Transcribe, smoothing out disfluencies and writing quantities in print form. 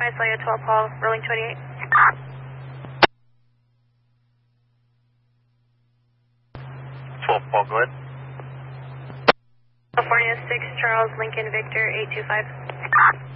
Visalia 12 Paul, rolling 28. Paul, go ahead. California 6 Charles Lincoln Victor 825.